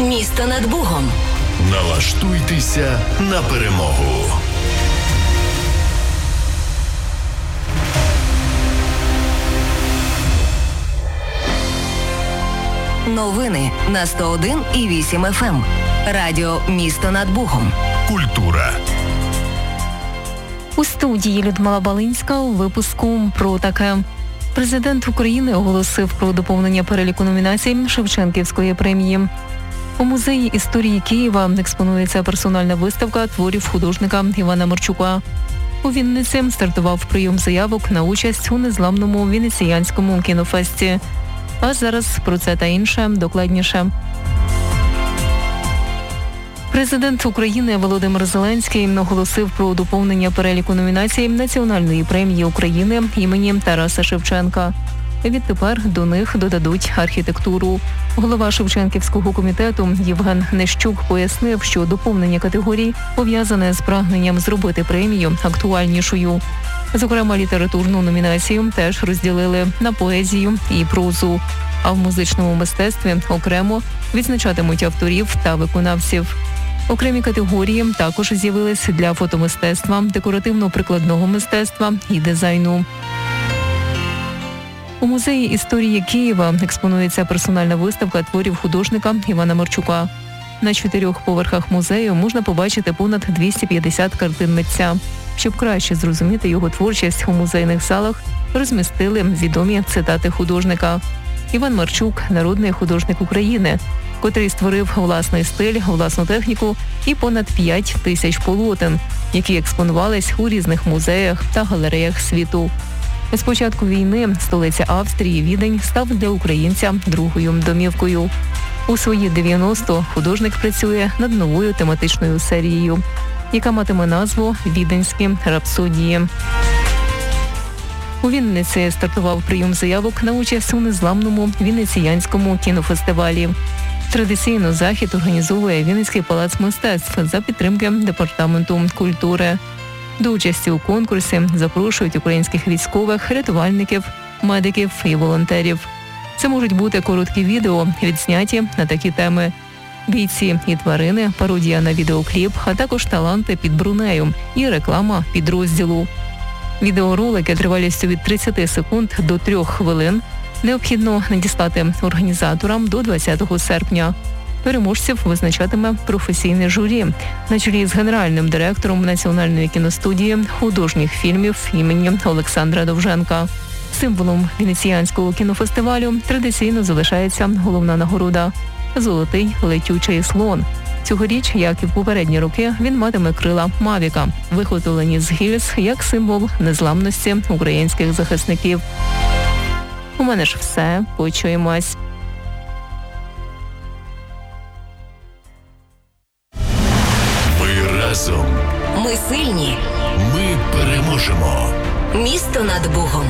Місто над Бугом. Налаштуйтеся на перемогу. Новини на 101,8 FM. Радіо «Місто над Бугом». Культура. У студії Людмила Балинська у випуску про таке. Президент України оголосив про доповнення переліку номінацій Шевченківської премії. У музеї історії Києва експонується персональна виставка творів художника Івана Марчука. У Вінниці стартував прийом заявок на участь у незламному венеціанському кінофесті. А зараз про це та інше докладніше. Президент України Володимир Зеленський оголосив про доповнення переліку номінацій Національної премії України імені Тараса Шевченка. Відтепер до них додадуть архітектуру. Голова Шевченківського комітету Євген Нещук пояснив, що доповнення категорій пов'язане з прагненням зробити премію актуальнішою. Зокрема, літературну номінацію теж розділили на поезію і прозу. А в музичному мистецтві окремо відзначатимуть авторів та виконавців. Окремі категорії також з'явились для фотомистецтва, декоративно-прикладного мистецтва і дизайну. У музеї історії Києва експонується персональна виставка творів художника Івана Марчука. На 4 поверхах музею можна побачити понад 250 картин митця. Щоб краще зрозуміти його творчість, у музейних залах розмістили відомі цитати художника. Іван Марчук – народний художник України, котрий створив власний стиль, власну техніку і понад 5 тисяч полотен, які експонувались у різних музеях та галереях світу. З початку війни столиця Австрії Відень став для українця другою домівкою. У свої 90 художник працює над новою тематичною серією, яка матиме назву «Віденські рапсодії». У Вінниці стартував прийом заявок на участь у незламному венеціанському кінофестивалі. Традиційно захід організовує Вінницький палац мистецтв за підтримки Департаменту культури. До участі у конкурсі запрошують українських військових, рятувальників, медиків і волонтерів. Це можуть бути короткі відео, відзняті на такі теми: бійці і тварини, пародія на відеокліп, а також таланти під брунею і реклама підрозділу. Відеоролики тривалістю від 30 секунд до 3 хвилин необхідно надіслати організаторам до 20 серпня. Переможців визначатиме професійне журі на чолі з генеральним директором Національної кіностудії художніх фільмів імені Олександра Довженка. Символом венеціанського кінофестивалю традиційно залишається головна нагорода – золотий летючий слон. Цьогоріч, як і в попередні роки, він матиме крила Мавіка, виготовлені з гільз як символ незламності українських захисників. У мене ж все. Почуємось. Ми разом. Ми сильні. Ми переможемо. Місто над Бугом.